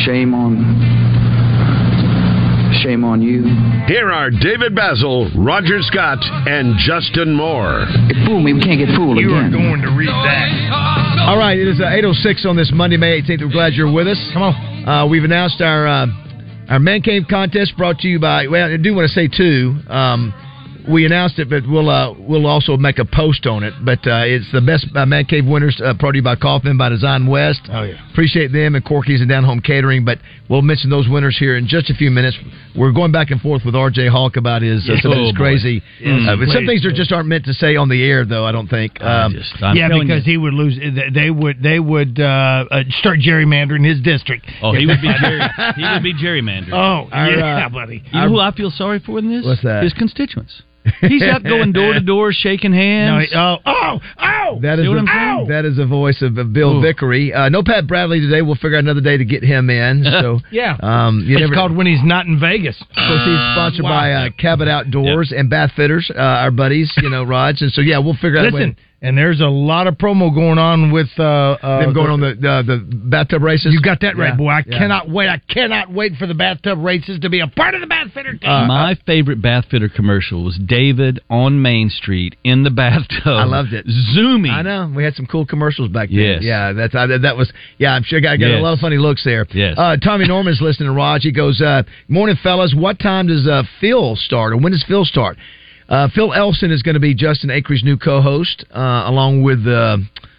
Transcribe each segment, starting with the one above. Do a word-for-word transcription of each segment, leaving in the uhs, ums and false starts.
shame on shame on you. Here are David Basil, Roger Scott, and Justin Moore. It fooled me. We can't get fooled you again. You are going to read that. All right, it is uh, eight oh six on this Monday, May eighteenth. We're glad you're with us. Come on. Uh, we've announced our uh, our Man Cave contest brought to you by, well, I do want to say two. Um, we announced it, but we'll uh, we'll also make a post on it. But uh, it's the best uh, Man Cave winners uh, brought to you by Kaufman by Design West. Oh, yeah. Appreciate them and Corky's and Down Home Catering. But we'll mention those winners here in just a few minutes. We're going back and forth with R J Hawk about his, uh, some of his oh, crazy. Yes, uh, but some please. things are just aren't meant to say on the air, though, I don't think. Um, just, I'm yeah, because you. he would lose. They would. They would uh, uh, start gerrymandering his district. Oh, he would be. Jerry, he would be gerrymandered. Oh, Our, yeah, uh, buddy. You know who I feel sorry for in this? What's that? His constituents. He's out going door to door, shaking hands. No, he, oh, oh, oh! That is, See what a, I'm saying? that is a voice of, of Bill Ooh. Vickery. Uh, no Pat Bradley today. We'll figure out another day to get him in. So Yeah. um, you It's never, called when he's not in Vegas. Of course, he's sponsored Wow. by uh, Cabot Outdoors and Bath Fitters, uh, our buddies, you know, Raj. And so, yeah, we'll figure out a way. Listen, and there's a lot of promo going on with uh, uh, Them going on the, the the bathtub races. You got that right, Yeah, boy. I yeah. cannot wait. I cannot wait for the bathtub races to be a part of the Bath Fitter team. Uh, My favorite Bath Fitter commercial was David on Main Street in the bathtub. I loved it. Zooming. I know. We had some cool commercials back then. Yes. Yeah, that's I, that was. Yeah, I'm sure I got, got Yes. a lot of funny looks there. Yes. Uh, Tommy Norman's listening to Raj. He goes, uh, "Morning, fellas. What time does uh, Phil start, or when does Phil start?" Uh, Phil Elson is going to be Justin Acre's new co-host, uh, along with uh,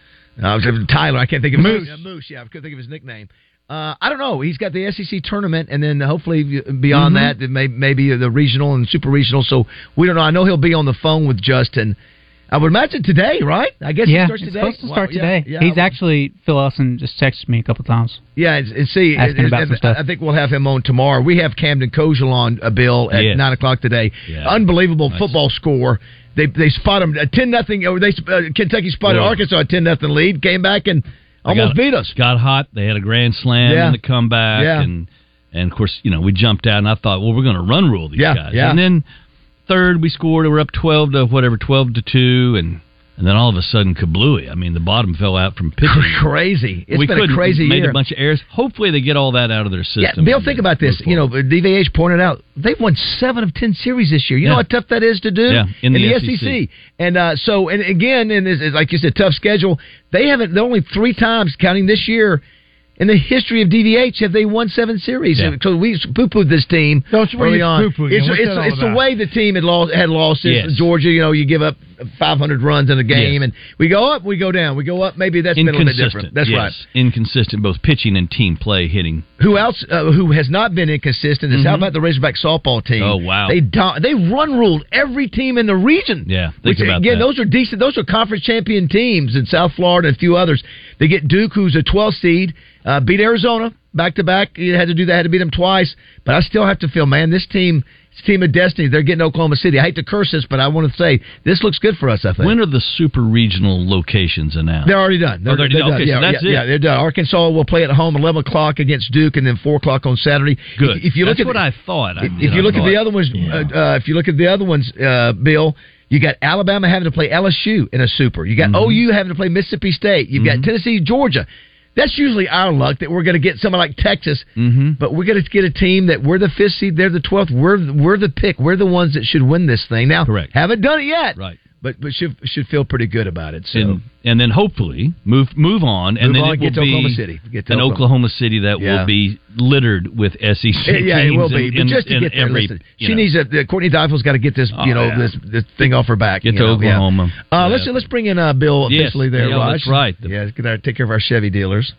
I was Tyler. I can't think of Moose. His, uh, Moose. Yeah, I couldn't think of his nickname. Uh, I don't know. He's got the S E C tournament, and then hopefully beyond Mm-hmm. that, it may, maybe the regional and super regional. So we don't know. I know he'll be on the phone with Justin. I would imagine today, right? I guess yeah, he starts it's today. supposed to start Wow, yeah, today. yeah. He's actually, Phil Elson just texted me a couple times. Yeah, and, and see, Asking and- about and some stuff. I think we'll have him on tomorrow. We have Camden Kojal on, uh, Bill, at Yes. nine o'clock today. Yeah. Unbelievable Nice. football score. They they spot him a ten nothing. Or they uh, Kentucky spotted Whoa. Arkansas a ten nothing lead. Came back and They almost got, beat us. Got hot. They had a grand slam Yeah. in the comeback. Yeah. And, and, of course, you know, we jumped out, and I thought, well, we're going to run rule these Yeah, guys. yeah. And then third, we scored. We were up twelve to whatever, twelve to two, and and then all of a sudden, kablooey. I mean, the bottom fell out from pitching. Crazy. It's we been a couldn't- crazy made year. a bunch of errors. Hopefully, they get all that out of their system. Yeah, Bill, and think then about this. move You know, forward. D V H pointed out they've won seven of ten series this year. You know Yeah. how tough that is to do Yeah, in the S E C. And uh, so, and again, and this is, like you said, tough schedule. They haven't. They're only three times counting this year. In the history of D V H, have they won seven series? Yeah. So we poo-pooed this team That's where early you on. poo-pooed. It's, What's it's, that all it's the about? way the team had lost. Had lost. It's Yes. Georgia, you know, you give up five hundred runs in a game, Yes. and we go up, we go down, we go up. Maybe that's been a little bit different. Inconsistent. That's yes. right. Inconsistent, both pitching and team play, hitting. Who else? Uh, who has not been inconsistent is how about the Razorback softball team? Oh, wow. They do, they run ruled every team in the region. Yeah, think Which, about again, that. those are decent. Those are conference champion teams in South Florida and a few others. They get Duke, who's a twelfth seed, uh, beat Arizona back to back. You had to do that. Had to beat them twice. But I still have to feel, man, this team. It's a team of destiny. They're getting Oklahoma City. I hate to curse this, but I want to say this looks good for us, I think. When are the super regional locations announced? They're already done. They're, Oh, they're they're done. done. Okay, yeah, so that's yeah, it. yeah, they're done. Arkansas will play at home eleven o'clock against Duke, and then four o'clock on Saturday. Good. If, if you look That's at what I thought. I- If, you if know, you look I at the thought- other ones, Yeah. uh, uh, if you look at the other ones, uh, Bill, you got Alabama having to play L S U in a super. You got Mm-hmm. O U having to play Mississippi State. You've got Tennessee, Georgia. That's usually our luck that we're going to get someone like Texas, Mm-hmm. but we're going to get a team that we're the fifth seed, they're the twelfth. We're we're the pick. We're the ones that should win this thing. Now, Correct. haven't done it yet, Right. But but should should feel pretty good about it. So. And, and then hopefully move move on, and Move then on, it get will to be Oklahoma City. Get to an Oklahoma. Oklahoma City that Yeah. will be littered with S E C Yeah, teams. it will be. in- But in- just to in get there, every, listen, you she know. needs a. Courtney Deifel's got to get this, Oh, you know, yeah. this this thing off her back. Get you to know, yeah. Oklahoma. Uh, Yeah. let's let's bring in uh, Bill Yes. officially there, Yeah, Raj. that's right. The- Yeah, get our take care of our Chevy dealers.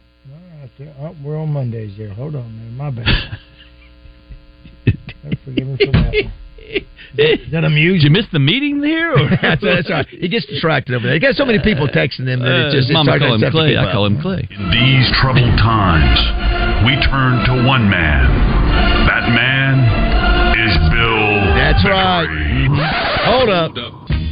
Oh, we're on Mondays there. Hold on there. My bad. Forgive me for that one. Is that amusing? Did you miss the meeting there? Or? that's, that's all right. He gets distracted over there. He got so many people texting him that it's just Uh, it's Mama hard call him to Clay. keep I up. call him Clay. In these troubled times, we turn to one man. That man is Bill That's Vickery. right. Hold up.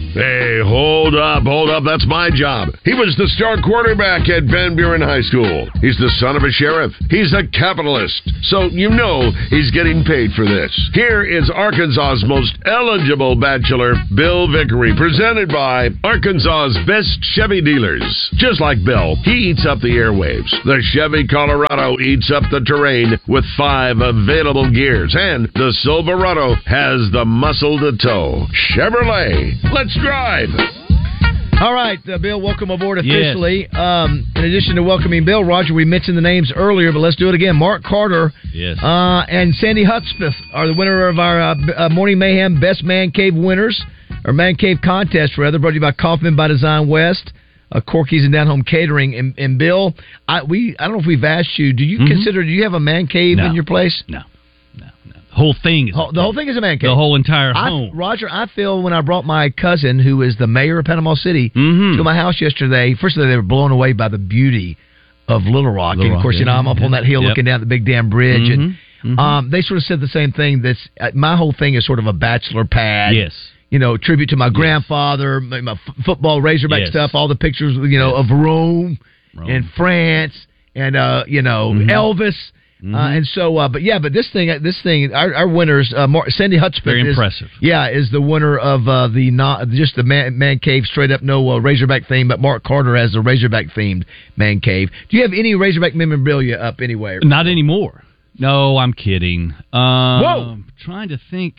Hey, hold up, hold up. That's my job. He was the star quarterback at Van Buren High School. He's the son of a sheriff. He's a capitalist. So you know he's getting paid for this. Here is Arkansas's most eligible bachelor, Bill Vickery, presented by Arkansas's best Chevy dealers. Just like Bill, he eats up the airwaves. The Chevy Colorado eats up the terrain with five available gears. And the Silverado has the muscle to tow. Chevrolet. Let's drive. All right, uh, Bill, welcome aboard Yes. officially. Um, in addition to welcoming Bill, Roger, we mentioned the names earlier, but let's do it again. Mark Carter Yes. uh, and Sandy Hudspeth are the winner of our uh, B- uh, Morning Mayhem Best Man Cave winners, or Man Cave contest, rather, brought to you by Kaufman by Design West, uh, Corky's and Down Home Catering. And, and Bill, I, we I don't know if we've asked you, do you Mhm. consider, do you have a man cave No. in your place? No. No. No. The whole thing is Whole- the whole thing is a man cave. the whole entire I, home. Roger, I feel when I brought my cousin, who is the mayor of Panama City, Mhm. to my house yesterday, first of all, they were blown away by the beauty of Little Rock. Little and, of Rock, course, you know, yeah. I'm up on that hill Yep. looking down the big damn bridge. Mhm. And Mhm. um, they sort of said the same thing. That's uh, my whole thing is sort of a bachelor pad. Yes. You know, tribute to my grandfather, my, my f- football Razorback Yes. stuff, all the pictures, you know, of Rome, Rome. and France and, uh, you know, Mhm. Elvis. Mhm. Uh, and so, uh, but yeah, but this thing, this thing, our, our winners, uh, Mar- Sandy Hudspeth, Very is, impressive. yeah, is the winner of uh, the not just the man, man cave straight up no uh, Razorback theme, but Mark Carter has the Razorback themed man cave. Do you have any Razorback memorabilia up anywhere? Not anymore. No, I'm kidding. Um, Whoa. Trying to think.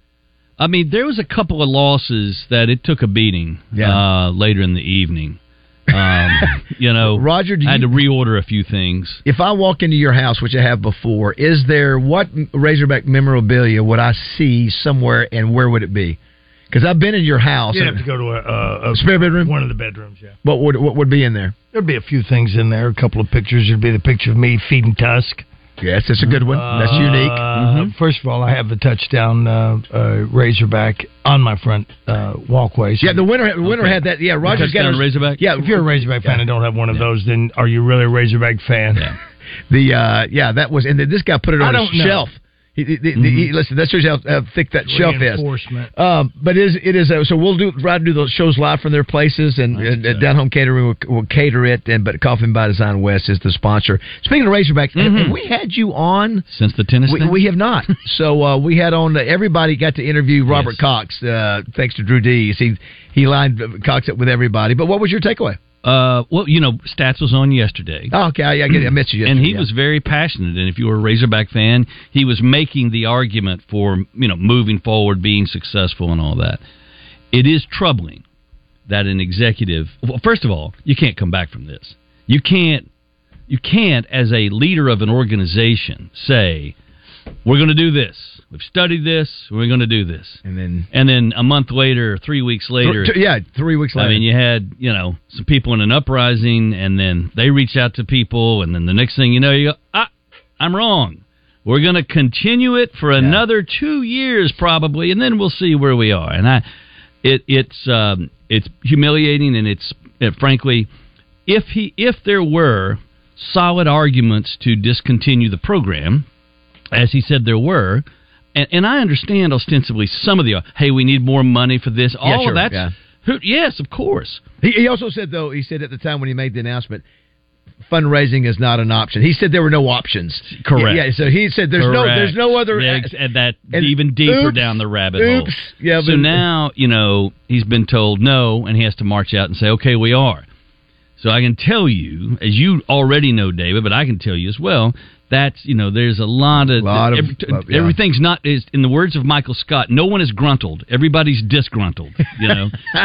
I mean, there was a couple of losses that it took a beating Yeah. uh, later in the evening. Um, you know, Roger, do I had you- to reorder a few things. If I walk into your house, which I have before, is there what Razorback memorabilia would I see somewhere, and where would it be? Because I've been in your house. You'd and- have to go to a, a, a Spare bedroom? one of the bedrooms. Yeah, What would what would be in there? there'd be a few things in there. A couple of pictures. There'd be the picture of me feeding Tusk. Yes, that's a good one. That's Uh, unique. Uh, First of all, I have the touchdown uh, uh, Razorback on my front uh, walkway. So Yeah, the winner the winner Okay. had that. Yeah, Roger's got Touchdown his- Razorback? Yeah, if you're a Razorback fan yeah. and don't have one of those, then are you really a Razorback fan? Yeah. The uh, yeah, that was, and then this guy put it I on don't his know. shelf. He, he, he- he- listen, that's just how uh, thick that shelf is. Reinforcement. Um, but it is it is uh, so we'll do try to do those shows live from their places, and, and uh, Down Home Catering will, will cater it. And but Coffin by Design West is the sponsor. Speaking of Razorbacks, have- Mhm. have we had you on? Since the tennis We, thing? we have not. So uh, we had on. Uh, everybody got to interview Robert Yes. Cox, uh, thanks to Drew Dees. He he lined Cox up with everybody. But what was your takeaway? Uh, well, you know, Stats was on yesterday. Oh, okay, I, I, get it. I missed you. And yesterday, he yeah. was very passionate. And if you were a Razorback fan, he was making the argument for, you know, moving forward, being successful and all that. It is troubling that an executive, well, first of all, you can't come back from this. You can't, you can't, as a leader of an organization, say, we're going to do this. We've studied this. We're going to do this. And then, And then a month later, three weeks later, th- yeah, three weeks later. I mean, you had, you know, some people in an uprising, and then they reach out to people, and then the next thing you know, you go, ah, I'm wrong. We're going to continue it for another two years probably, and then we'll see where we are. And I, it, it's, um, it's humiliating, and it's, uh, frankly, if he, if there were solid arguments to discontinue the program, as he said there were. And, and I understand ostensibly some of the, hey, we need more money for this. All Yeah, sure, of that's, yeah. who, yes, of course. He, he also said, though, he said at the time when he made the announcement, fundraising is not an option. He said there were no options. Correct. Yeah, yeah, so he said there's no Correct. there's no other. Yeah, ex- and that and even deeper oops, down the rabbit oops, hole. Yeah, so but, now, you know, he's been told no, and he has to march out and say, okay, we are. So I can tell you, as you already know, David, but I can tell you as well, that's, you know, there's a lot of, Lot of- every, yeah. everything's not, is in the words of Michael Scott, no one is gruntled. Everybody's disgruntled, you know.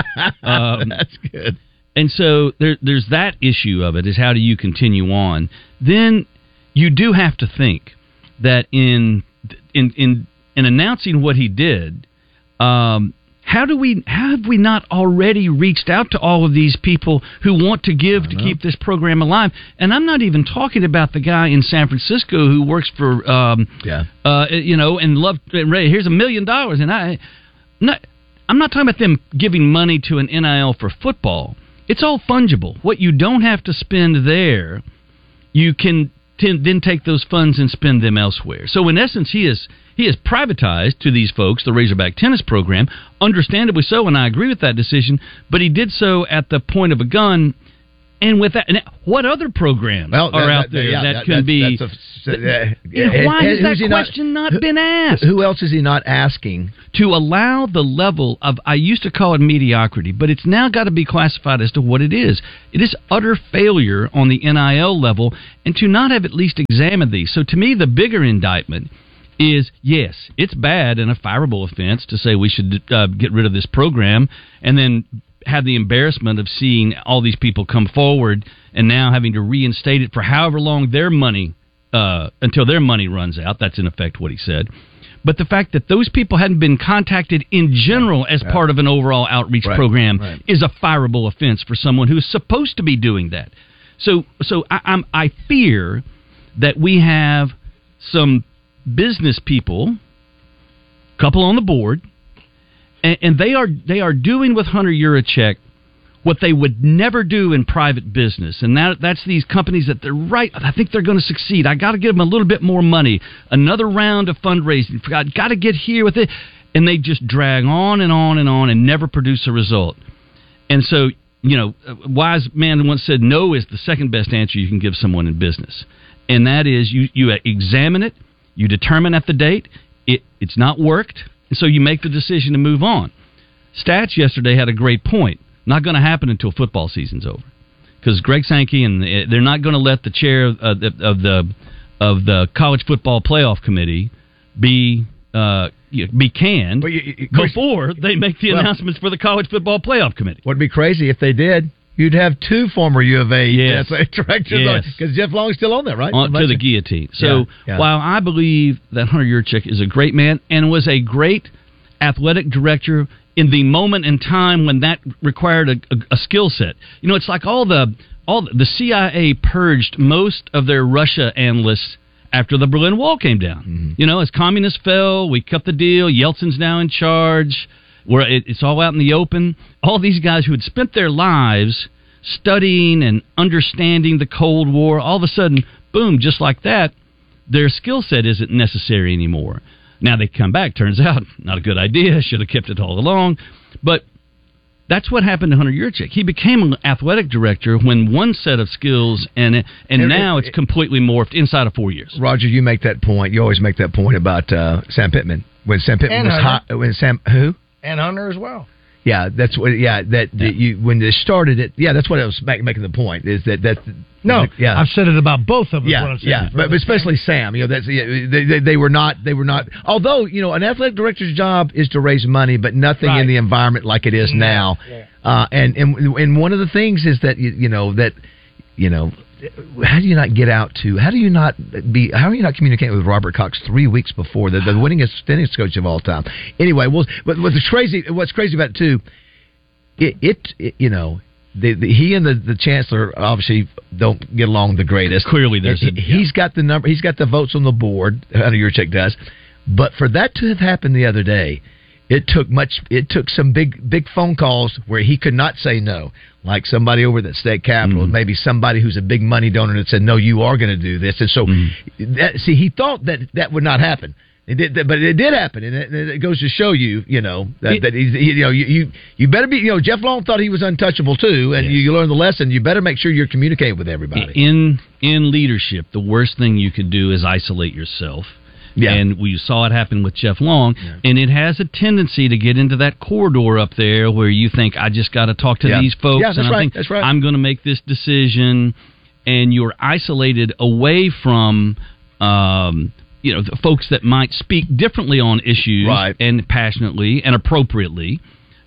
um, That's good. And so there, there's that issue of it, is how do you continue on? Then you do have to think that in in in, in announcing what he did, um, how do we how have we not already reached out to all of these people who want to give to keep this program alive? And I'm not even talking about the guy in San Francisco who works for um, Yeah. uh, you know, and love. Here's a million dollars, and I not. I'm not talking about them giving money to an N I L for football. It's all fungible. What you don't have to spend there, you can to then take those funds and spend them elsewhere. So in essence, he is he is privatized to these folks the Razorback tennis program, understandably so, and I agree with that decision. But he did so at the point of a gun. And with that, and what other programs well, are that, out that, there yeah, that that, could that's, be? That's a, uh, you know, why and, has and that question not, not been asked? Who else is he not asking? To allow the level of, I used to call it mediocrity, but it's now got to be classified as to what it is. It is utter failure on the N I L level, and to not have at least examined these. So to me, the bigger indictment is, yes, it's bad and a fireable offense to say we should uh, get rid of this program, and then have the embarrassment of seeing all these people come forward and now having to reinstate it for however long their money, uh, until their money runs out. That's in effect what he said. But the fact that those people hadn't been contacted in general as yeah. part of an overall outreach right. program right. is a fireable offense for someone who's supposed to be doing that. So, so I, I'm, I fear that we have some business people, couple on the board, and, and they are they are doing with Hunter Yurachek what they would never do in private business, and that that's these companies that they're right. I think they're going to succeed. I got to give them a little bit more money, another round of fundraising. Got got to get here with it, and they just drag on and on and on and never produce a result. And so, you know, a wise man once said, "No is the second best answer you can give someone in business," and that is you you examine it, you determine at the date it it's not worked, and so you make the decision to move on. Stats yesterday had a great point. Not going to happen until football season's over, because Greg Sankey and they're not going to let the chair of the of the, of the college football playoff committee be uh, be canned well, you, you, before they make the well, announcements for the college football playoff committee. Would be crazy if they did. You'd have two former U of A yes. directors because yes. Jeff Long's still on there, right? On to the guillotine. So yeah, yeah. while I believe that Hunter Yurachek is a great man and was a great athletic director in the moment in time when that required a, a, a skill set. You know, it's like all the all the, the C I A purged most of their Russia analysts after the Berlin Wall came down. Mm-hmm. You know, as communists fell, we cut the deal. Yeltsin's now in charge. Where it, it's all out in the open. All these guys who had spent their lives studying and understanding the Cold War, all of a sudden, boom, just like that, their skill set isn't necessary anymore. Now they come back. Turns out, not a good idea. Should have kept it all along. But that's what happened to Hunter Yurachek. He became an athletic director when one set of skills, and and, and now it's completely morphed inside of four years. Roger, you make that point. You always make that point about uh, Sam Pittman. When Sam Pittman And was hot, when Sam who and Hunter as well. Yeah, that's what. Yeah, that, yeah. that you when they started it. Yeah, that's what I was make, making the point. Is that that no? Yeah, I've said it about both of them. Yeah, yeah, but, but especially Sam. You know, that's yeah, they, they they were not they were not. Although you know, an athletic director's job is to raise money, but nothing right. in the environment like it is no. now. Yeah. Uh, and and and one of the things is that you, you know that you know. How do you not get out to? How do you not be? How are you not communicating with Robert Cox three weeks before the, the winningest tennis coach of all time? Anyway, well, but what's crazy? What's crazy about it too? It, it, it you know, the, the, he and the, the chancellor obviously don't get along the greatest. Clearly, there's he, a, yeah. he's got the number. He's got the votes on the board. Hunter Yurachek does, but for that to have happened the other day. It took much. It took some big, big phone calls where he could not say no. Like somebody over at the state capitol, mm-hmm. maybe somebody who's a big money donor that said, "No, you are going to do this." And so, mm-hmm. that, see, he thought that that would not happen. It did, but it did happen, and it, it goes to show you, you know, that, it, that he's, he, you know, you, you you better be, you know, Jeff Long thought he was untouchable too, and yes. you, you learn the lesson. You better make sure you're communicating with everybody. In in leadership, the worst thing you could do is isolate yourself. Yeah. And we saw it happen with Jeff Long, yeah. and it has a tendency to get into that corridor up there where you think, I just got to talk to yeah. these folks, yeah, that's and I right. think that's right. I'm going to make this decision, and you're isolated away from um, you know, the folks that might speak differently on issues right. and passionately and appropriately,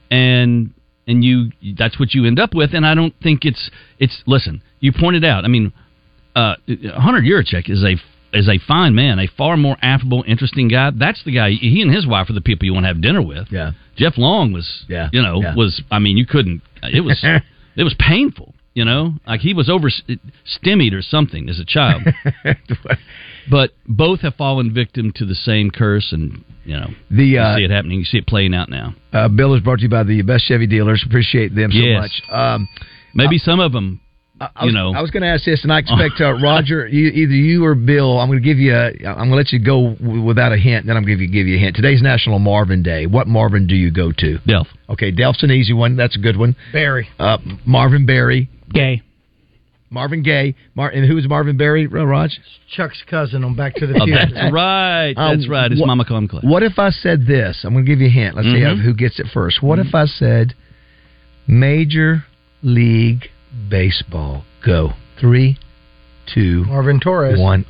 and and you that's what you end up with. And I don't think it's it's. Listen, you pointed out. I mean, uh, Hunter Yurachek is a is a fine man, a far more affable, interesting guy. That's the guy. He and his wife are the people you want to have dinner with. Yeah. Jeff Long was, yeah. you know, yeah. was. I mean, you couldn't. It was. It was painful. You know, like he was over stymied or something as a child. But both have fallen victim to the same curse, and you know, the, uh, you see it happening. You see it playing out now. Uh, Bill is brought to you by the best Chevy dealers. Appreciate them so yes. much. Um, Maybe uh, some of them I you was, know. I was going to ask this, and I expect uh, Roger, you, either you or Bill. I'm going to give you. A, I'm going to let you go w- without a hint. Then I'm going to give you a hint. Today's National Marvin Day. What Marvin do you go to? Delph. Okay, Delph's an easy one. That's a good one. Barry. Uh, Marvin Berry. Gay. Marvin Gaye. Mar- and who was Marvin Berry, uh, Raj? Chuck's cousin on Back to the Oh, Future. that's right. That's Um, right. It's what- Mama Call him Clay. What if I said this? I'm going to give you a hint. Let's see Mhm. how, who gets it first. What if I said Major League Baseball? Go. Three, two, Marvin Torres. one.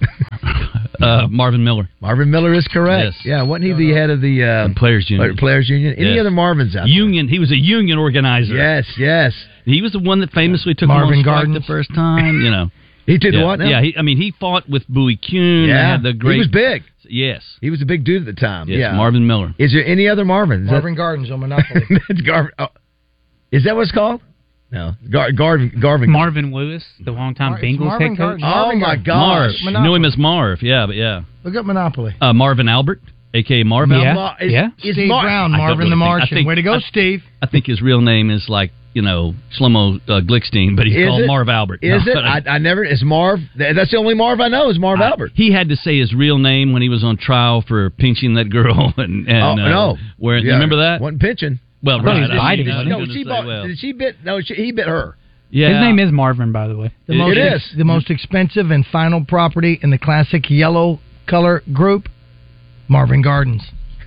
Uh, Marvin Miller. Marvin Miller is correct. Yes. Yeah, wasn't he the head of the uh, The Players Union. Players Union? Any Yes. other Marvins out Union. He was a union organizer. there? Yes, yes. He was the one that famously took Marvin him on strike Gardens. the first time. You know. He did yeah. what now? Yeah. He, I mean, he fought with Bowie Kuhn. They Yeah. had the great. He was big. Yes. He was a big dude at the time. Yes. yeah. Marvin Miller. Is there any other Marvin? Is Marvin Gardens on Monopoly. That, that's Garvin. Oh. Is that what it's called? No. Gar- Garvin. Garvin. Marvin Lewis, the longtime Mar- it's Bengals Marvin head coach. Gardner. Oh, Marvin my Gardner. gosh. Marv. Knew him as Marv. Yeah, but yeah. Look up Monopoly. Uh, Marvin Albert, a k a. Marv Yeah. Albert. Ma- is, Yeah. Is Steve Mar- Brown, I don't Marvin really the think- I Martian. think- Way to go, I- Steve. I think his real name is like, you know, Shlomo uh, Glickstein, but he's Is called it? Marv Albert. Is No, it? I, I never. Is Marv? That's the only Marv I know is Marv I- Albert. He had to say his real name when he was on trial for pinching that girl. And, and Oh uh, no! Where, Yeah. you remember that? Wasn't pinching. Well, I thought he right. was I biting, mean, I wasn't was No, gonna she say, bought. well, Did she bit? No, she, he bit her. yeah. His name is Marvin, by the way. The It most is. The most expensive and final property in the classic yellow color group, Marvin Gardens.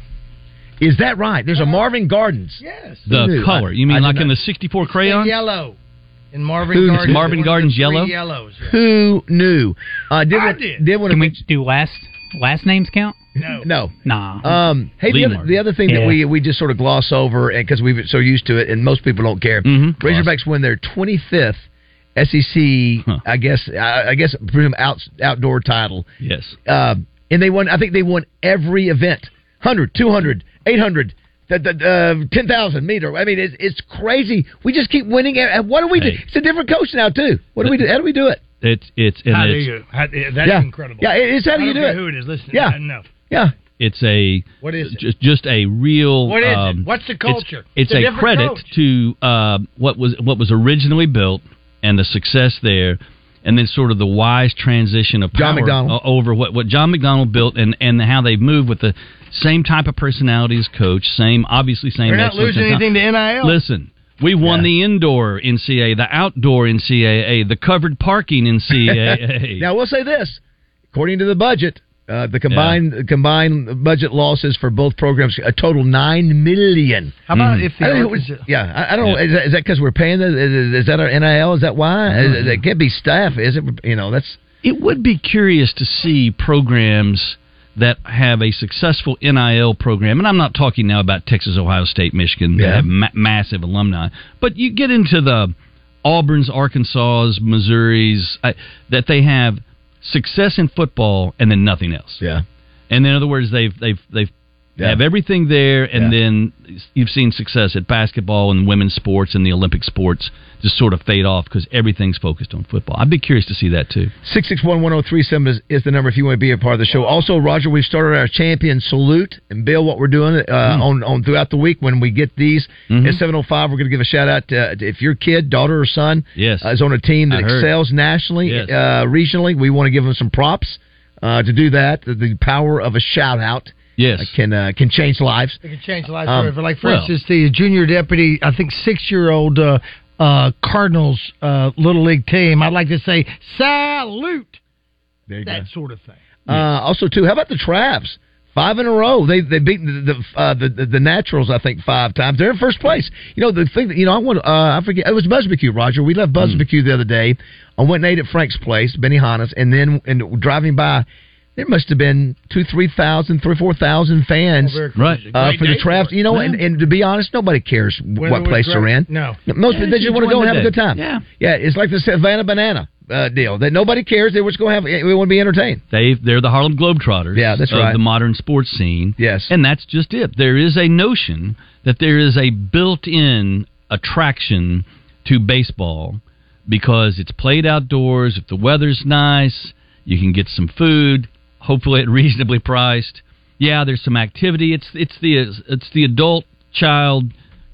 Is that right? There's a Marvin Gardens. Yes. the Who knew? color. I- You mean I did like not- in the sixty-four crayon? Yellow. In Marvin Who's- Gardens. Marvin one of the Gardens three yellow? Yellows. yeah. Who knew? Uh, did I one, did. Did one Can of we do last last names count? No. No. Nah. Um, hey, the Lee other, Marvin. the other thing that Yeah. we we just sort of gloss over, and because we've so used to it, and most people don't care. Mhm. Razorbacks win their twenty-fifth S E C, Huh. I guess, I, I guess, presume out, outdoor title. Yes. Uh, and they won. I think they won every event: one hundred, two hundred, eight hundred, the, the, uh, ten thousand meter. I mean, it's, it's crazy. We just keep winning. And what do we do? Hey. It's a different coach now too. What do we do? How do we do it? It's it's and How do it's you? How, that's yeah, incredible. Yeah, it- it's how do I you don't do care it? who it is. Listen. Yeah. uh, No. Yeah. it's a What is it? just just a real. What is um, it? What's the it's- culture? It's, It's a a, different credit coach. to uh, what was what was originally built and the success there, and then sort of the wise transition of John power McDonald. o- over what, what John McDonald built, and, and how they've moved with the same type of personality as coach, same obviously same. They're not excellence losing and anything to N I L. Listen. We won Yeah. the indoor N C A A, the outdoor N C A A, the covered parking N C A A. Now we'll say this: according to the budget, uh, the combined combined budget losses for both programs a total nine million. How about Mhm. if I the don't know, is it- yeah, I, I don't know. Yeah. Is that, is that because we're paying? The, is, is that our N I L? Is that why? Is- It can't be staff, is it? You know, that's It would be curious to see programs that have a successful N I L program, and I'm not talking now about Texas, Ohio State, Michigan, that Yeah. have ma- massive alumni, but you get into the Auburn's, Arkansas's, Missouri's, I, that they have success in football and then nothing else. yeah. And in other words, they've they've they've Yeah. have everything there, and Yeah. then you've seen success at basketball and women's sports and the Olympic sports just sort of fade off because everything's focused on football. I'd be curious to see that too. Six six one one zero three seven is, is the number if you want to be a part of the show. Also, Roger, we've started our champion salute, and Bill, what we're doing uh, Mm. on on throughout the week when we get these Mhm. at seven oh five, we're going to give a shout out to, to if your kid, daughter, or son Yes. uh, is on a team that I heard. excels nationally, Yes. uh, regionally. We want to give them some props uh, to do that. The, the power of a shout out Yes. uh, can uh, can change lives. It can change the life Um, forever. Like, for well- instance, the junior deputy, I think six-year-old uh, uh, Cardinals uh, Little League team, I'd like to say, salute, There you that sort of thing. Uh, also, too, how about the Travs? Five in a row. They they beat the the, uh, the the the Naturals, I think, five times. They're in first place. You know the thing that you know I want. Uh, I forget. It was Buzzbecue, Roger. We left Buzzbecue the other day. I went and ate at Frank's place, Benny Hanna's, and then and driving by, there must have been two, three thousand, three, four thousand fans Very Right. crazy. uh, Great for the day Travs. for it. You know, Yeah. and, and to be honest, nobody cares Weather what was place great. they're in. No. Most Yeah, they just you want to go enjoy and have the a good day. time. Yeah. yeah. It's like the Savannah Banana uh, deal that nobody cares. They were just going to have. We want to be entertained. They they're the Harlem Globetrotters. Yeah, that's of right. the modern sports scene. Yes. and that's just it. There is a notion that there is a built-in attraction to baseball because it's played outdoors. If the weather's nice, you can get some food, hopefully at reasonably priced. Yeah, there's some activity. It's it's the it's the adult child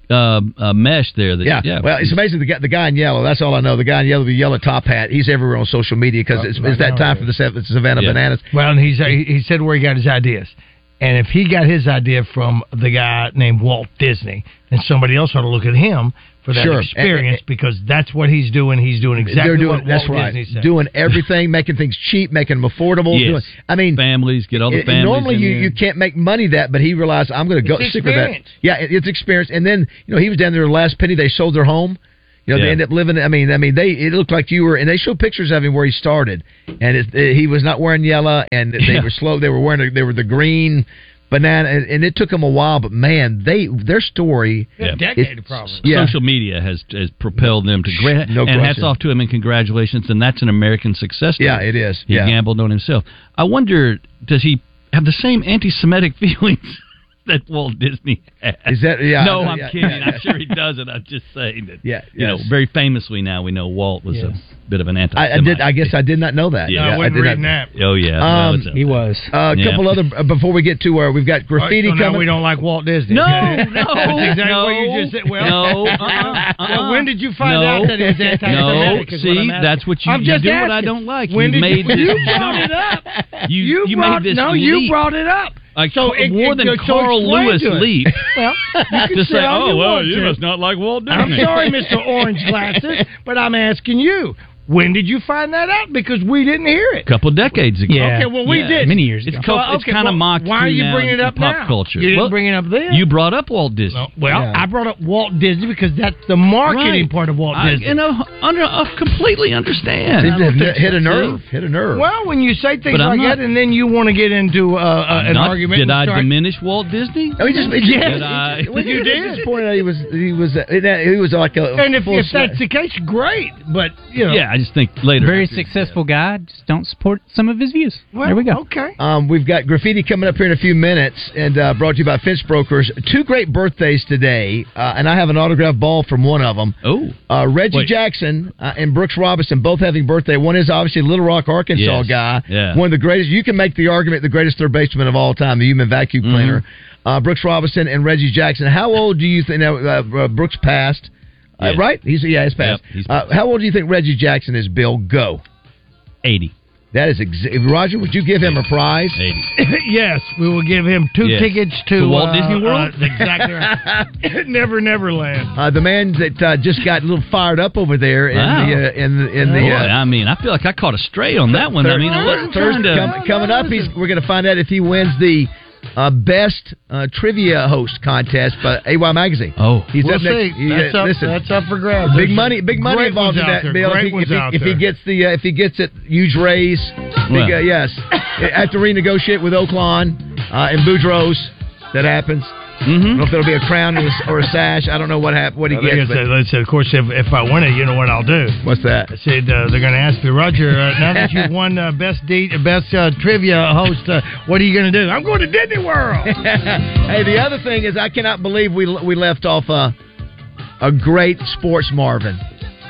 uh, uh, mesh there. That, Yeah. yeah. Well, it's amazing. The guy, the guy in yellow, that's all I know. The guy in yellow, the yellow top hat, he's everywhere on social media because it's, it's that time for the Sav- Savannah Yeah. Bananas. Well, and he's, he he said where he got his ideas. And if he got his idea from the guy named Walt Disney, then somebody else ought to look at him for that Sure. experience And- and- because that's what he's doing. He's doing exactly They're doing what that's Walt right. Disney said. Doing everything, making things cheap, making them affordable. Yes. Doing, I mean, families, get all the it- families normally in you, there. you can't make money that, but he realized I'm going to go It's stick with that. experience. Yeah, it, it's experience. And then you know he was down there the last penny. They sold their home. You know, Yeah. they ended up living. I mean, I mean, they. It looked like you were, and they showed pictures of him where he started, and it, it, he was not wearing yellow, and they Yeah. were slow. They were wearing. A, they were the green banana, and, and it took them a while, but man, they their story. Yeah. A decade It's- of problems. Yeah. Social media has has propelled them to great. No and hats question. off to him and congratulations. And that's an American success story. Yeah, it is. He Yeah. gambled on himself. I wonder, does he have the same anti-Semitic feelings that Walt Disney had? Is that- yeah, No, I know, I'm yeah, kidding. yeah. I'm sure he doesn't. I'm just saying that. Yeah, You know, yes. very famously now we know Walt was Yes. a bit of an I, anti-Semite. I did. I guess I did not know that. Yeah. No, I I wasn't did reading not. that. Oh yeah, Um, well, it's out He there. was. Uh, a Yeah. couple other uh, before we get to where we've got graffiti so now coming. we don't like Walt Disney. No, Okay. no, That's exactly no, what you just said. Well, no, uh-uh, well, uh-uh. when did you find No. out that he was anti-Semitic? No, is what see, I'm asking. that's what you, I'm you just do what I asking. don't like. When you did made you, this you brought jump. it up. You, You, you brought, made this no, leap. you brought it up. Like so it, more it, than so Carl explain Lewis to it. leap. Well, you can to sit say, all oh you well, want you to. must not like Walt Disney. I'm sorry, Mister Orange Glasses, but I'm asking you. When did you find that out? Because we didn't hear it. A couple decades ago. Yeah. Okay, well, we Yeah. did. Many years It's, ago. co- Well, it's okay, kind of well, mocked. why are too you now bringing it in up pop now? culture? You didn't Well, bring it up then. You brought up Walt Disney. No, well, Yeah. I brought up Walt Disney because that's the marketing Right. part of Walt I, Disney. you know, under, I completely understand. Seems to have don't think hit a so. nerve. Hit a nerve. Well, when you say things But I'm like not- that, and then you want to get into uh, uh, an Not- argument, Did and I start, diminish Walt Disney? Oh, he just, he just, Yes. Did I? well, You he did. just pointed out he was he was uh, he was like a And if, full if sma- that's the case, great. But you know, Yeah, I just think later. Very after- successful guy. Just don't support some of his views. well, there we go. Okay. Um, we've got graffiti coming up here in a few minutes, and uh, brought to you by Fence Brokers. Two great birthdays today, uh, and I have an autographed ball from one of them. Oh, Uh, Reggie Wait. Jackson uh, and Brooks Robinson both having birthday. One is obviously Little Rock, Arkansas Yes. guy. Yeah. One of the greatest. You can make the argument the greatest third baseman of all time, the human vacuum Mm-hmm. cleaner. Uh, Brooks Robinson and Reggie Jackson. How old do you think? Now, uh, uh, Brooks passed, uh, Yes. right? He's yeah, he's passed. Yep, he's uh, passed. how old do you think Reggie Jackson is? Bill, go. eighty. That is exa- Roger. Would you give him a prize? eighty. Yes, we will give him two Yes. tickets to To Walt uh, Disney World? uh, exactly right. Never, Neverland. Uh, the man that uh, just got a little fired up over there in Wow. the uh, in the in Boy, the. Uh, I mean, I feel like I caught a stray on that one. I mean, I wasn't trying Thursday, to. com- coming up, he's, we're going to find out if he wins the uh, best uh, trivia host contest by A Y Magazine. Oh. he's We'll up next. see. he- That's up, listen, that's up for grabs. big There's money, big money great involved in ones out that. there. Bill, if Great he, ones if, he, out if he there. gets the uh, if he gets it, huge raise. Big, Well. uh, yes, I have to renegotiate with Oakland uh, and Boudreaux's. That happens. I don't Mm-hmm. know if there'll be a crown or a, or a sash. I don't know what hap- what he I think gets. it's, But uh, it's, of course, if, if I win it, you know what I'll do. what's that? I said uh, they're going to ask me, Roger. Uh, now that you've won uh, best de- best uh, trivia host, uh, what are you going to do? I'm going to Disney World. Hey, the other thing is, I cannot believe we we left off a a great sports Marvin.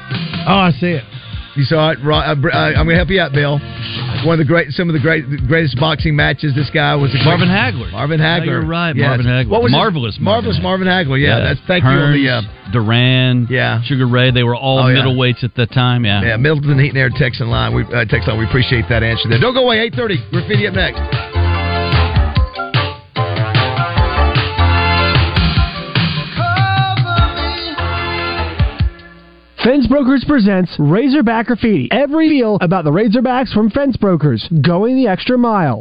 Oh, I see it. You saw it. Ro- uh, Br- uh, I'm going to help you out, Bill. One of the great, some of the great, the greatest boxing matches. This guy was a great- Marvin Hagler. Marvin No, Hagler. you're right, Yes. Marvin Hagler. What was his- Marvelous Marvin marvelous Hagler. Marvin Hagler. Yeah, that's thank you on Hearns, the. Uh, Duran, Yeah. Sugar Ray. They were all Oh, yeah. middleweights at that time. Yeah. Yeah, Middleton Heat and Air text and line. We uh, text line. We appreciate that answer there. Don't go away. eight thirty. Graffiti up next. Fence Brokers presents Razorback Graffiti. Every feel about the Razorbacks from Fence Brokers. Going the extra mile.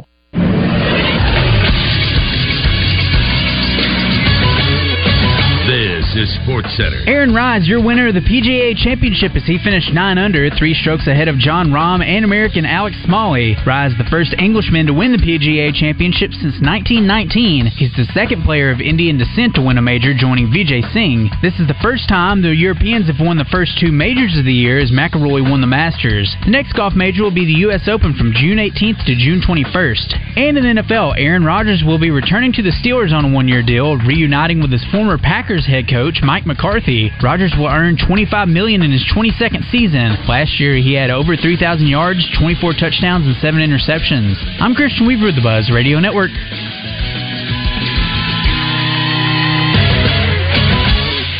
This is Sports Center. Aaron Rodgers, your winner of the P G A Championship as he finished nine under, three strokes ahead of John Rahm and American Alex Smalley. Rodgers, the first Englishman to win the P G A Championship since nineteen nineteen. He's the second player of Indian descent to win a major, joining Vijay Singh. This is the first time the Europeans have won the first two majors of the year as McIlroy won the Masters. The next golf major will be the U S Open from June eighteenth to June twenty-first. And in the N F L, Aaron Rodgers will be returning to the Steelers on a one-year deal, reuniting with his former Packers head coach Mike McCarthy. Rodgers will earn twenty-five million dollars in his twenty-second season. Last year, he had over three thousand yards, twenty-four touchdowns, and seven interceptions. I'm Christian Weaver with the Buzz Radio Network.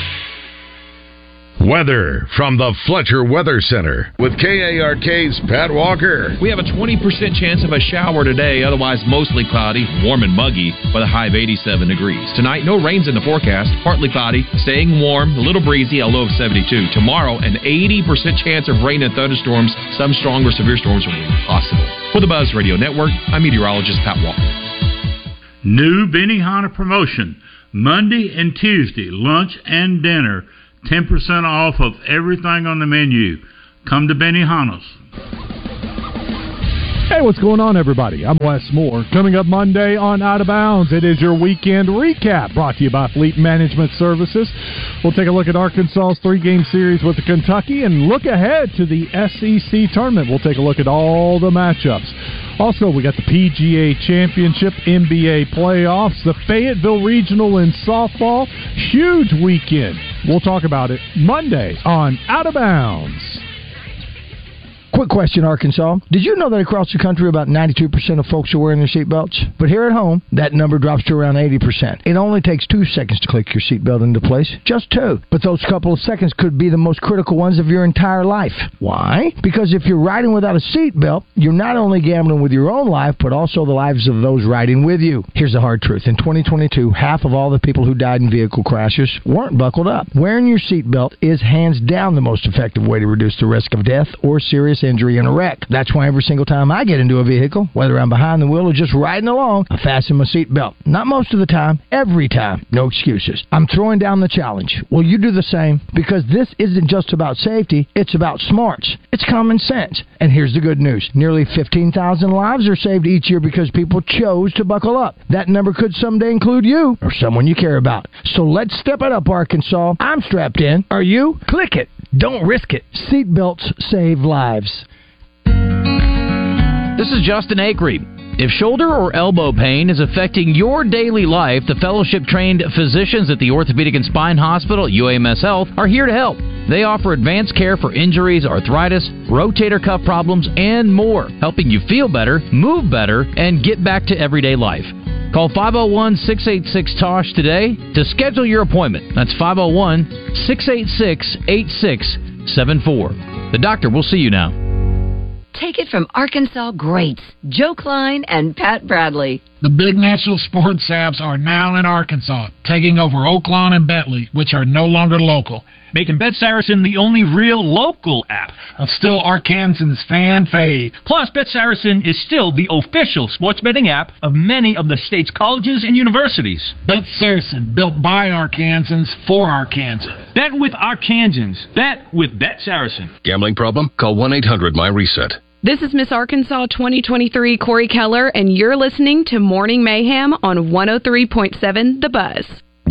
Weather from the Fletcher Weather Center with K A R K's Pat Walker. We have a twenty percent chance of a shower today, otherwise mostly cloudy, warm and muggy, with a high of eighty-seven degrees. Tonight, no rains in the forecast, partly cloudy, staying warm, a little breezy, a low of seventy-two. Tomorrow, an eighty percent chance of rain and thunderstorms. Some strong or severe storms will be possible. For the Buzz Radio Network, I'm meteorologist Pat Walker. New Benihana promotion. Monday and Tuesday, lunch and dinner, ten percent off of everything on the menu. Come to Benihana's. Hey, what's going on, everybody? I'm Wes Moore. Coming up Monday on Out of Bounds, it is your weekend recap brought to you by Fleet Management Services. We'll take a look at Arkansas's three-game series with Kentucky and look ahead to the S E C tournament. We'll take a look at all the matchups. Also, we got the P G A Championship, N B A playoffs, the Fayetteville Regional in softball. Huge weekend. We'll talk about it Monday on Out of Bounds. Quick question, Arkansas. Did you know that across the country about ninety-two percent of folks are wearing their seatbelts? But here at home, that number drops to around eighty percent. It only takes two seconds to click your seatbelt into place. Just two. But those couple of seconds could be the most critical ones of your entire life. Why? Because if you're riding without a seatbelt, you're not only gambling with your own life, but also the lives of those riding with you. Here's the hard truth. In twenty twenty-two, half of all the people who died in vehicle crashes weren't buckled up. Wearing your seatbelt is hands down the most effective way to reduce the risk of death or serious injury in a wreck. That's why every single time I get into a vehicle, whether I'm behind the wheel or just riding along, I fasten my seatbelt. Not most of the time, every time. No excuses. I'm throwing down the challenge. Will you do the same? Because this isn't just about safety, it's about smarts. It's common sense. And here's the good news. Nearly fifteen thousand lives are saved each year because people chose to buckle up. That number could someday include you or someone you care about. So let's step it up, Arkansas. I'm strapped in. Are you? Click it. Don't risk it. Seatbelts save lives. This is Justin Acree. If shoulder or elbow pain is affecting your daily life, the fellowship-trained physicians at the Orthopedic and Spine Hospital at U A M S Health are here to help. They offer advanced care for injuries, arthritis, rotator cuff problems, and more, helping you feel better, move better, and get back to everyday life. Call five oh one, six eight six, T O S H today to schedule your appointment. That's five oh one, six eight six, eight six seven four. The doctor will see you now. Take it from Arkansas greats, Joe Klein and Pat Bradley. The big national sports apps are now in Arkansas, taking over Oaklawn and Bentley, which are no longer local. Making Bet Saracen the only real local app. Of still Arkansans' fan fave. Plus, Bet Saracen is still the official sports betting app of many of the state's colleges and universities. Bet Saracen, built by Arkansans for Arkansans. Bet with Arkansans. Bet with Bet Saracen. Gambling problem? Call one eight hundred my reset. This is Miss Arkansas twenty twenty-three Corey Keller, and you're listening to Morning Mayhem on one oh three point seven The Buzz.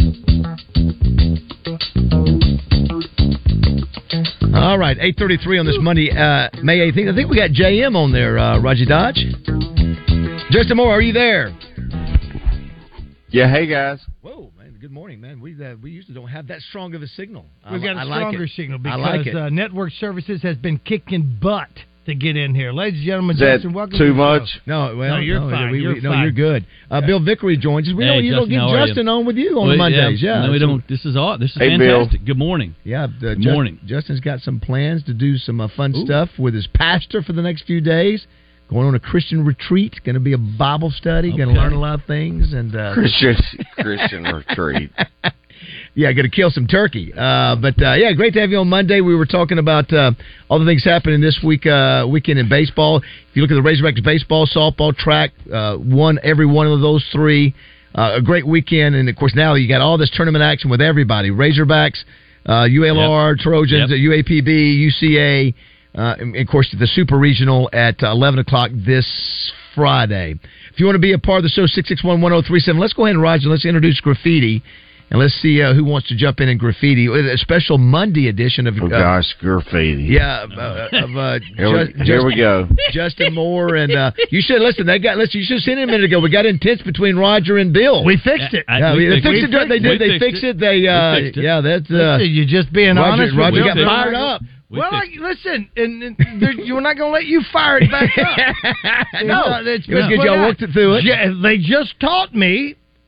All right, eight thirty-three on this Monday, uh, May eighteenth. I think we got J M on there, uh, Raji Dodge. Justin Moore, are you there? Yeah, hey, guys. Whoa, man, good morning, man. We uh, we usually don't have that strong of a signal. We've I, got a I like stronger it. signal I like because it. uh, Network Services has been kicking butt to get in here. Ladies and gentlemen, Is that Justin, welcome too to the much? show. No, well, no, you're no, fine. We, you're we, fine. No, you're good. Uh, Bill Vickery joins us. We Hey, don't, you Justin, don't how get are Justin you? on with you on Well, Mondays. Yeah, no, we so- don't. This is all. This is Hey, fantastic. Bill. Good morning. Yeah, uh, Good Just- morning. Justin's got some plans to do some uh, fun Ooh. stuff with his pastor for the next few days. Going on a Christian retreat. Going to be a Bible study. Going to Okay. learn a lot of things. And uh, Christian Christian retreat. Yeah, going to kill some turkey. Uh, but uh, yeah, great to have you on Monday. We were talking about uh, all the things happening this week, uh, weekend in baseball. If you look at the Razorbacks baseball, softball, track, uh, won every one of those three. Uh, a great weekend, and of course now you got all this tournament action with everybody: Razorbacks, uh, U L R, yep. Trojans, yep. U A P B, U C A, uh, and of course the Super Regional at uh, eleven o'clock this Friday. If you want to be a part of the show, six six one, one oh three seven. Let's go ahead and Roger. Let's introduce Graffiti. And let's see uh, who wants to jump in in Graffiti. A special Monday edition of... Oh, uh, gosh, Graffiti. Yeah, uh, of... Uh, here, we, just, here we go. Justin Moore and... Uh, you should... Listen, they got... Listen, you should have seen it a minute ago. We got intense between Roger and Bill. We fixed it. Yeah, we, they fixed it. They did. They fixed it. They... Uh, fixed it. Yeah, that's... Uh, listen, you're just being Roger, honest. Roger with got me. fired up. We well, I, listen, and, and we're not going to let you fire it back up. No, it's it was good y'all worked it through it. Yeah, they just taught me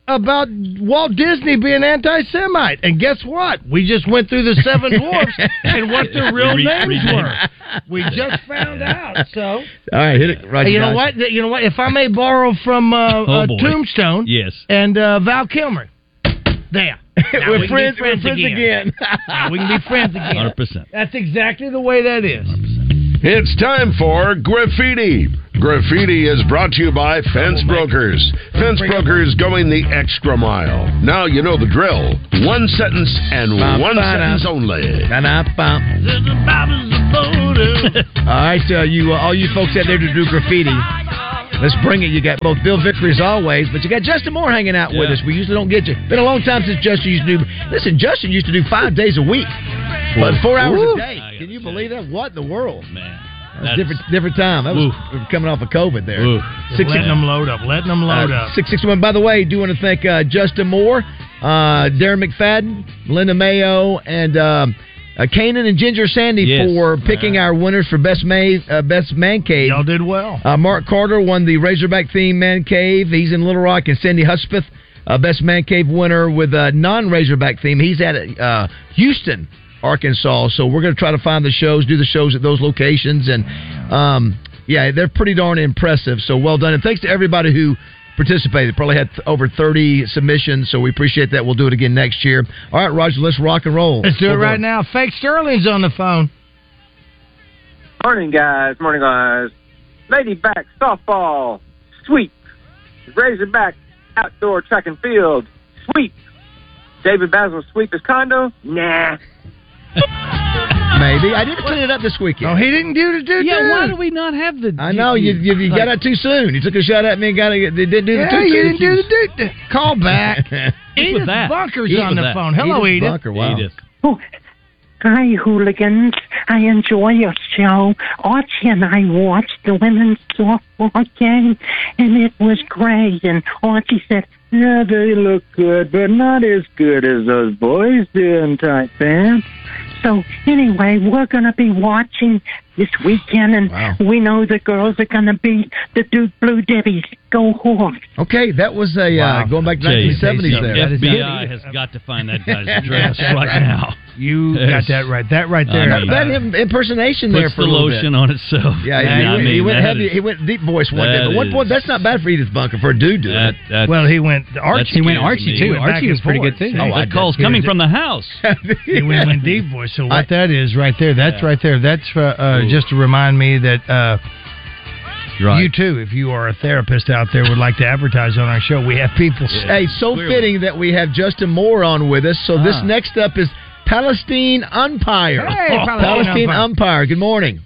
about Walt Disney being anti-Semite. And guess what? We just went through the seven dwarfs and what their real Re- names rename. were. We just found out. So, All right, hit it. Roger, you know guys. what? You know what? If I may borrow from uh, Oh, uh, boy. Tombstone, Yes. and uh, Val Kilmer, there. Now We're we can friends, be we're friends again. Now we can be friends again. one hundred percent. That's exactly the way that is. It's time for Graffiti. Graffiti is brought to you by Fence Brokers. Fence Brokers going the extra mile. Now you know the drill. One sentence and one sentence only. All right, uh, you, uh, all you folks out there to do graffiti, let's bring it. You got both Bill Vickery as always, but you got Justin Moore hanging out with Yeah. us. We usually don't get you. Been a long time since Justin used to do. Listen, Justin used to do five days a week, but four hours Woo. a day. Can you believe that? What in the world? Man. That was different, different time. That was coming off of COVID there. Just letting them load up. Letting them load Uh, up. six six one. By the way, do want to thank uh, Justin Moore, uh, Darren McFadden, Linda Mayo, and um, uh, Kanan and Ginger Sandy Yes. for picking our winners for best May, uh, best man cave. Y'all did well. Uh, Mark Carter won the Razorback theme man cave. He's in Little Rock, and Cindy Hudspeth, uh, best man cave winner with a non-Razorback theme. He's at uh, Houston, Arkansas. So we're going to try to find the shows, do the shows at those locations, and um, yeah, they're pretty darn impressive. So well done, and thanks to everybody who participated. Probably had th- over thirty submissions, so we appreciate that. We'll do it again next year. All right, Roger, let's rock and roll. Let's do it Hold right on. now. Fake Sterling's on the phone. Morning, guys. Morning, guys. Lady back softball. Sweep. Razorback outdoor track and field. Sweep. David Basil sweep his condo? Nah. Maybe. I didn't clean it up this weekend. Oh, he didn't do the do. Yeah, why do we not have the... I know, you you, you got out too soon. You took a shot at me and got it. They didn't do the Yeah, two you didn't do the do. Call back. with Edith that? Bunker's Eat on with the that. phone. Hello, Edith Edith. Bunker, wow. Edith. Oh, hi, hooligans. I enjoy your show. Archie and I watched the women's softball game, and it was great. And Archie said, Yeah, they look good, but not as good as those boys do in tight pants. so anyway, we're going to be watching this weekend, and Wow. we know the girls are going to beat the Duke Blue Devils. Go Hawks. Okay, that was a Wow. uh, going back to Tell you, nineteen seventies the there. F B I has got to find that guy's address right now. You Yes. got that right. That right there. I mean, That im- impersonation there puts for the a little lotion bit. on itself. Yeah, he, I went, mean, he went that heavy. is- He went deep voice one day. that But one is- point, that's not bad for Edith Bunker for a dude doing That, it. that's, Well, he went Archie. That's He went Archie, He too. went Archie back and was pretty forth. good, too. See? Oh, that call's coming from the house. He went, went deep voice. So what that is right there, that's right there. That's uh, uh, just to remind me that uh, Right. you too, if you are a therapist out there, would like to advertise on our show, we have people. Hey, so fitting that we have Justin Moore on with us. So this Ah. next up is Palestine Umpire. Hey, Palestine Palestine Umpire. Umpire. Good morning.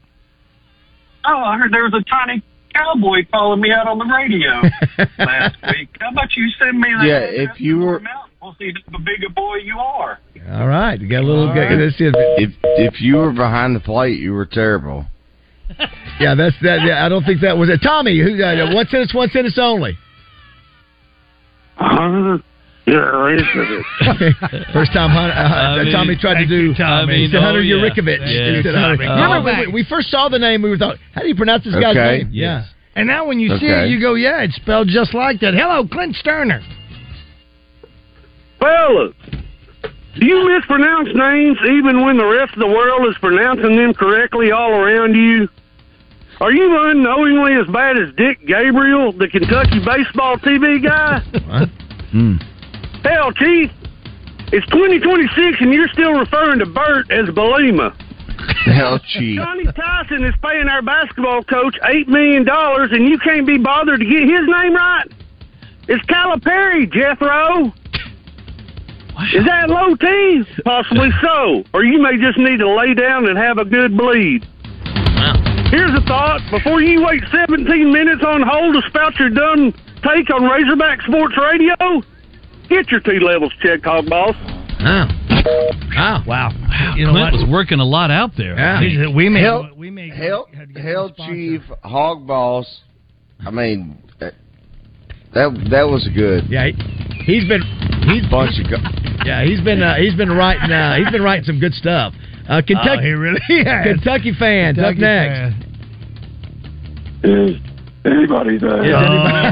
Oh, I heard there was a tiny cowboy calling me out on the radio last week. How about you send me that? Yeah, if you were We'll see how big a boy you are. All right, you got a little. All Got, right. this is, if if you were behind the plate, you were terrible. yeah, that's that. Yeah, I don't think that was it. Tommy, who? Uh, one sentence, one sentence only. First time Hunter, uh, I mean, Tommy tried to thank do. you, Tommy. He said Oh, Hunter yeah. Yurikovich. Yeah. He said Tommy. Hunter. Uh, Remember back. when we, we first saw the name, we were thought, how do you pronounce this guy's Okay. name? Yes. And now when you see Okay. it, you go, yeah, it's spelled just like that. Hello, Clint Sterner. Fellas, do you mispronounce names even when the rest of the world is pronouncing them correctly all around you? Are you unknowingly as bad as Dick Gabriel, the Kentucky baseball T V guy? What? Hmm. Hell, Chief, it's twenty twenty-six and you're still referring to Bert as Belima. Hell, chief. Johnny Tyson is paying our basketball coach eight million dollars and you can't be bothered to get his name right? It's Calipari, Jethro. Is that low T? Possibly so. Or you may just need to lay down and have a good bleed. Here's a thought. Before you wait seventeen minutes on hold to spout your dumb take on Razorback Sports Radio, get your T levels checked, Hog Boss. Oh. Oh. Wow. You know Clint was working a lot out there. Yeah. We may, Hell, we may hell, hell chief, hog boss. I mean, that that was good. Yeah, he, he's been he's bunch of. Go- yeah he's been uh, he's been writing uh, he's been writing some good stuff. Uh, Kentucky, Oh, he really has. Kentucky fans Kentucky up next. fan. Anybody does. Is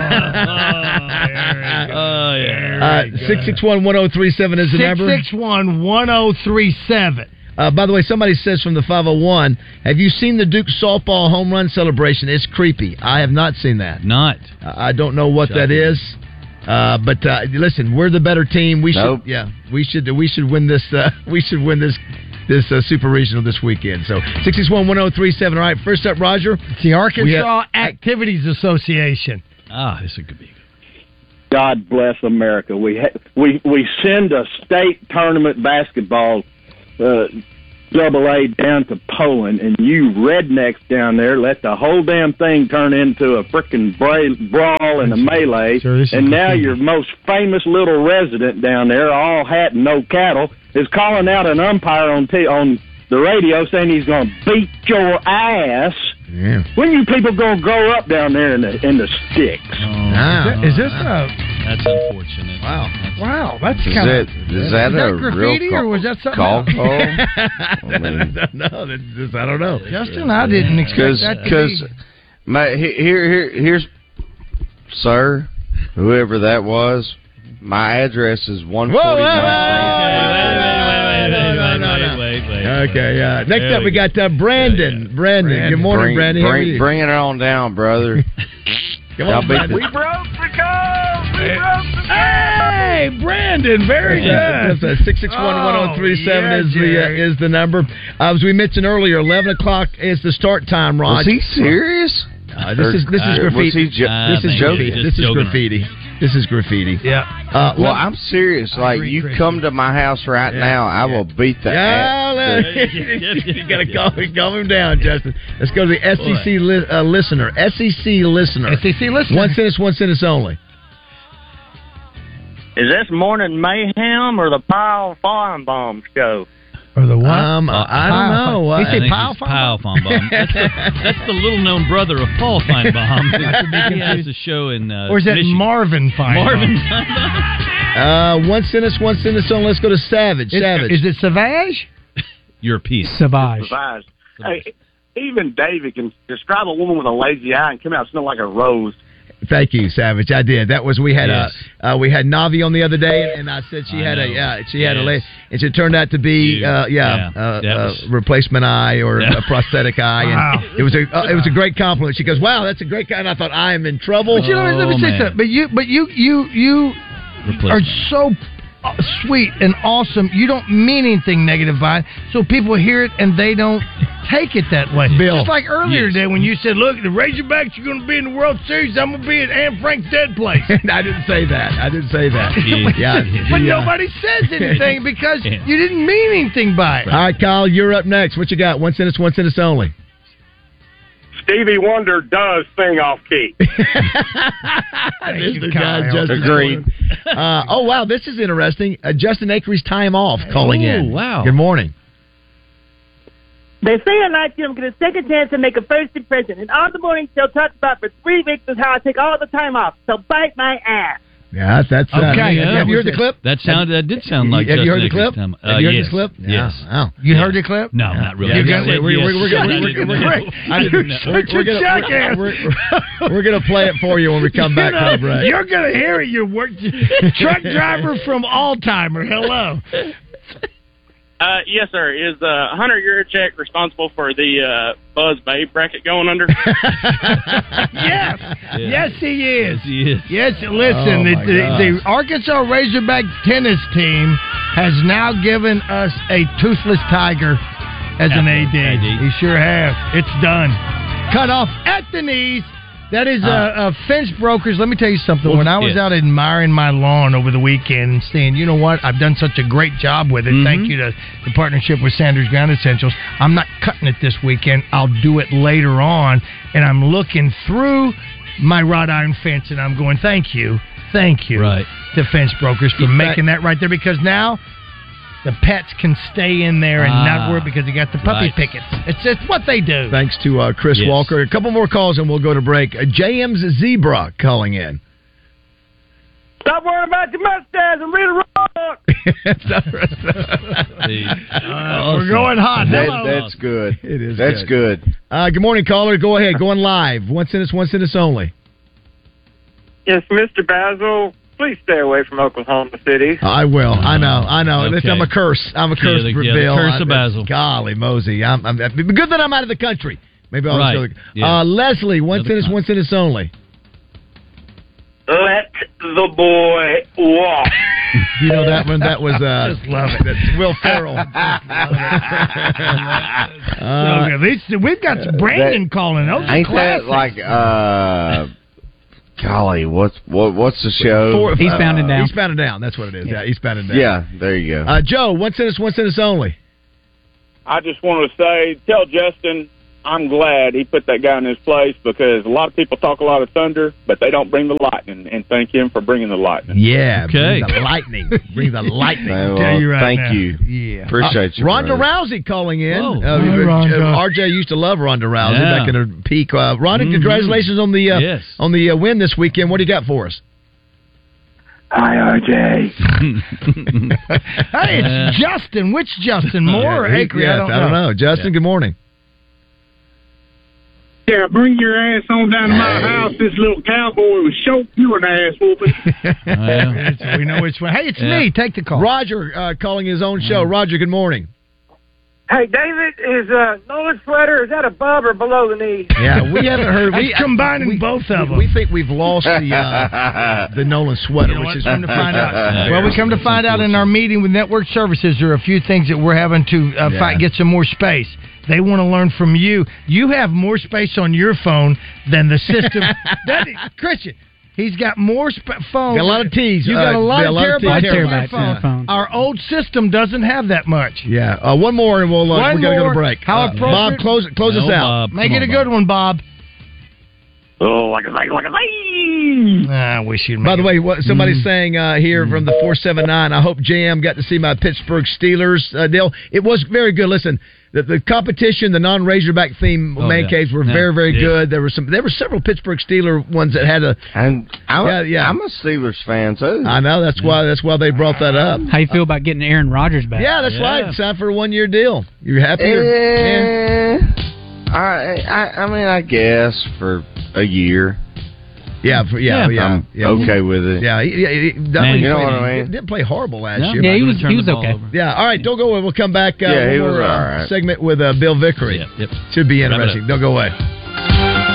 Oh, yeah. Uh, six six one, one oh three seven is the number. six six one, one oh three seven. Uh, by the way, somebody says from the five oh one, have you seen the Duke softball home run celebration? It's creepy. I have not seen that. Not. Uh, I don't know what Shocking. that is. Uh, but uh, listen, we're the better team. We Nope. should, yeah, we should, we should win this. Uh, we should win this, this uh, super regional this weekend. So six six one, one oh three seven. All right, first up, Roger. It's the Arkansas We have- Activities Association. Ah, this could be. God bless America. We ha- we we send a state tournament basketball uh, double A down to Poland, and you rednecks down there let the whole damn thing turn into a frickin' bra- brawl and a melee. Sure, this is and now confusing. your most famous little resident down there, all hat and no cattle, is calling out an umpire on t- on the radio saying he's going to beat your ass. Yeah. When you people gonna grow up down there in the in the sticks? Wow. Is this a That's unfortunate. Wow. wow? That's Is kind that, of is that a graffiti real or was that something call else? call? no, that's just, I don't know. Justin, I didn't expect Because that to because be. my he- here here here's sir, whoever that was. My address is one Whoa, forty whoa, nine. Okay, uh, next There up we we got uh, Brandon. Brandon. Good morning, bring, Brandon. How are Bring, you? bring it on down, brother. Come Y'all on, beat Brandon. the- We broke the code. We broke the Hey, Brandon, very good. That's six six one, one oh three seven Oh, is yeah, the Jerry. uh, is the number. Uh, as we mentioned earlier, eleven o'clock is the start time. Rod, Was he serious? Uh, this is this is Or was graffiti. he ju- this is Uh, graffiti. just This is joking graffiti. This is graffiti. Yeah. Uh, Well, well, I'm serious. I Like, agree, you Christian. come to my house right Yeah, now, I yeah. will beat the yeah, ass. you got to calm, calm him down, Justin. Let's go to the S E C li- uh, listener. S E C listener. S E C listener. One sentence, one sentence only. Is this Morning Mayhem or the Pile Farm Bomb show? Or the what? Um, I don't know. He Uh, said I think Pile it's Farm Pile Farm Bomb. That's the, that's the little-known brher of Paul Feinbaum. He has a show in uh, Or is that Michigan. Marvin Fine? Marvin Uh, one sentence, one sentence only. Let's go to Savage. Is, Savage. is it Savage? European. Savage. Savage. Hey, even David can describe a woman with a lazy eye and come out smelling like a rose. Thank you, Savage. I did. That was we had Yes. uh, uh we had Navi on the other day, and I said she I had know. a uh, she had a Yes. la- and she turned out to be You. uh, yeah, Yeah. uh, That uh, was- replacement eye or Yeah. a prosthetic eye, and Wow. it was a uh, it was a great compliment. She goes, "Wow, that's a great guy." And I thought, I am in trouble. But you know, let me Oh, say man. something. But you, but you, you, you are Replacement. so uh, sweet and awesome. You don't mean anything negative by it, so people hear it and they don't take it that way. Bill. Just like earlier Yes. today when you said, "Look, the Razorbacks are going to be in the World Series. I'm going to be at Anne Frank's dead place." I didn't say that. I didn't say that. Yeah. yeah, But yeah. nobody says anything because Yeah. you didn't mean anything by it. All right, Kyle, you're up next. What you got? One sentence, one sentence only. Stevie Wonder does sing off key. Mister Kyle. John Justin Agreed. Uh, oh wow, this is interesting. Uh, Justin Acree's time off calling Ooh, in. wow. Good morning. They say I like you. I'm going to take a chance and make a first impression. And on the morning show talked about for three weeks is how I take all the time off. So bite my ass. Yeah, that's uh, Okay, Have, yeah, have you heard was the clip? That sound that did sound like. Have you heard the Justin clip? Acree's time. Have Uh, you heard yes. this clip? Yes. Oh. You heard the clip? No, not really. Yeah, You yeah, said we're, we're, yes. we're, gonna- I we're, didn't we're, know. we're, I didn't know. You're such We're a gonna- jackass. we're, we're, we're gonna play it for you when we come back You know, from the break. You're going to hear it. You're work truck driver from Altimer. Hello. Uh, yes, sir. Is uh, Hunter Yurchek responsible for the uh, Buzz Babe bracket going under? Yes. Yes, he is. Yes, he is. Yes, Oh, listen, the, my the, gosh. the Arkansas Razorback tennis team has now given us a toothless tiger as an A D. A D. He sure have. It's done. Cut off at the knees. That is uh, uh, fence brokers. Let me tell you something. When I was yes. out admiring my lawn over the weekend and saying, you know what, I've done such a great job with it. Mhm. Thank you to the partnership with Sanders Ground Essentials. I'm not cutting it this weekend. I'll do it later on. And I'm looking through my wrought iron fence and I'm going, thank you, thank you, Right. to fence brokers for In making that right there, because now the pets can stay in there and Ah, not worry because they got the puppy right. pickets. It's just what they do. Thanks to uh, Chris Yes. Walker. A couple more calls and we'll go to break. Uh, J M's Zebra calling in. Stop worrying about your mustache and read a rock. Uh, we're going hot. That, Hello. that's good. It is. That's good. good. Uh, good morning, caller. Go ahead. Going live. One sentence. One sentence only. Yes, Mister Basil, please stay away from Oklahoma City. I will. I know. I know. Okay. Listen, I'm a curse. I'm a Yeah, curse, the- for yeah, the Bill. curse I- of Basil. Golly, Mosey. I'm, I'm, good that I'm out of the country. Maybe I'll Right. just go. Yeah. Uh, Leslie, one Another sentence. con- One sentence only. Let the boy walk. You know that one? That was uh, Just love it. That's Will Ferrell. So good. These- we've got Brandon calling. Those are Ain't classics. that like uh golly, what's what what's the show? Four- Eastbound and Down. Eastbound and Down. That's what it is. Yeah, Eastbound and Down. Yeah, there you go. Uh, Joe, one sentence. One sentence only. I just want to say, tell Justin I'm glad he put that guy in his place, because a lot of people talk a lot of thunder, but they don't bring the lightning, and thank him for bringing the lightning. Yeah, Okay. bring the lightning. Bring the lightning. Well, tell you right thank now. you. Yeah. Appreciate you. Ronda brother. Rousey calling in. Whoa. Uh, Hi, Rhonda. R J used to love Ronda Rousey Yeah. back in her peak. Uh, Ronda, Mhm. congratulations on the uh, Yes. on the uh, win this weekend. What do you got for us? Hi, R J. Hey, it's Justin. Which Justin? Moore or Yeah, he- Acre? yes, I don't know. Justin, good morning. Yeah, bring your ass on down to my house. This little cowboy was choking you an ass whooping. It's- we know which one. Hey, it's Yeah. me. Take the call. Roger uh, calling his own show. Mm. Roger, good morning. Hey, David, is uh, Nolan's sweater, is that above or below the knee? Yeah, we haven't heard. We It's combining we, both of them. We think we've lost the uh, the Nolan sweater, You know which what? is Come to find out. Yeah. Well, we come to find out in our meeting with Network Services, there are a few things that we're having to uh, Yeah. fight, get some more space. They want to learn from you. You have more space on your phone than the system. that is, Christian, he's got more sp- phone. Got a lot of T's. You got Uh, a lot yeah, of a lot of terabytes T's. on your Terabytes phone. on the phone. Our old system doesn't have that much. Yeah, uh, one more and we'll uh, One we got to go more. to break. How Uh, appropriate- Bob, close it. Close No, us out. Bob. Make Come it on, a good Bob. one, Bob. Oh, like a like, like a I wish you'd. By the way, what somebody's Mm. saying uh, here from the four seven nine, I hope J M got to see my Pittsburgh Steelers uh, deal. It was very good. Listen, the, the competition, the non-Razorback theme Oh, man yeah. caves were Yeah. very, very Yeah. good. There were some. There were several Pittsburgh Steeler ones that had a. And I'm, Yeah, yeah. I'm a Steelers fan too. I know that's why that's why they brought that up. How you feel about getting Aaron Rodgers back? Yeah, that's Yeah. right. Signed for a one year deal. You happy? or- yeah. Eh, I, I I mean I guess for a year. Yeah, for, yeah, yeah, I'm yeah. okay with it. Yeah, he, he, he, Man, you know played, what I mean? He didn't play horrible last No. year. Yeah, but- he was Turn he the was ball okay. over. Yeah, all right, don't go away. We'll come back. Uh, Yeah, he one was more, uh, all right. segment with uh, Bill Vickery. Yep, yep. Should be Wrap it interesting. up. Don't go away.